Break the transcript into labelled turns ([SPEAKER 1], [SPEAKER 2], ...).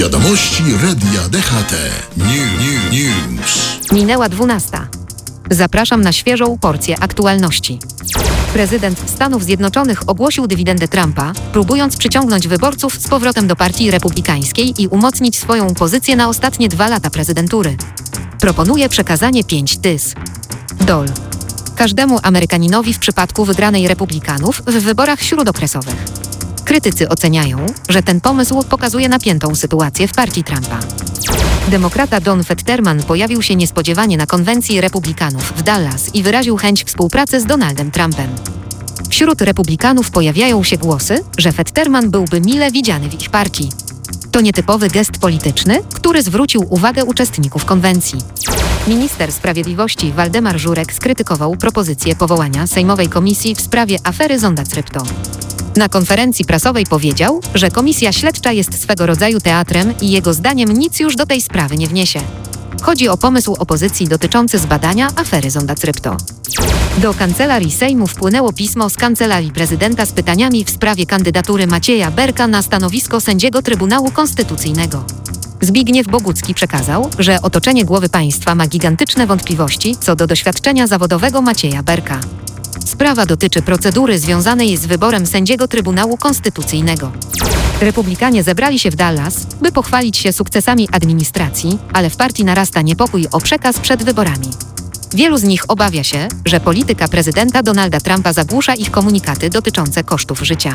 [SPEAKER 1] Wiadomości Radia DHT. News.
[SPEAKER 2] Minęła 12. Zapraszam na świeżą porcję aktualności. Prezydent Stanów Zjednoczonych ogłosił dywidendę Trumpa, próbując przyciągnąć wyborców z powrotem do Partii Republikańskiej i umocnić swoją pozycję na ostatnie 2 lata prezydentury. Proponuje przekazanie $5 każdemu Amerykaninowi w przypadku wygranej Republikanów w wyborach śródokresowych. Krytycy oceniają, że ten pomysł pokazuje napiętą sytuację w partii Trumpa. Demokrata Don Fetterman pojawił się niespodziewanie na konwencji Republikanów w Dallas i wyraził chęć współpracy z Donaldem Trumpem. Wśród Republikanów pojawiają się głosy, że Fetterman byłby mile widziany w ich partii. To nietypowy gest polityczny, który zwrócił uwagę uczestników konwencji. Minister Sprawiedliwości Waldemar Żurek skrytykował propozycję powołania Sejmowej Komisji w sprawie afery Zonda Crypto. Na konferencji prasowej powiedział, że komisja śledcza jest swego rodzaju teatrem i jego zdaniem nic już do tej sprawy nie wniesie. Chodzi o pomysł opozycji dotyczący zbadania afery Zonda Crypto. Do Kancelarii Sejmu wpłynęło pismo z Kancelarii Prezydenta z pytaniami w sprawie kandydatury Macieja Berka na stanowisko sędziego Trybunału Konstytucyjnego. Zbigniew Bogucki przekazał, że otoczenie głowy państwa ma gigantyczne wątpliwości co do doświadczenia zawodowego Macieja Berka. Sprawa dotyczy procedury związanej z wyborem sędziego Trybunału Konstytucyjnego. Republikanie zebrali się w Dallas, by pochwalić się sukcesami administracji, ale w partii narasta niepokój o przekaz przed wyborami. Wielu z nich obawia się, że polityka prezydenta Donalda Trumpa zagłusza ich komunikaty dotyczące kosztów życia.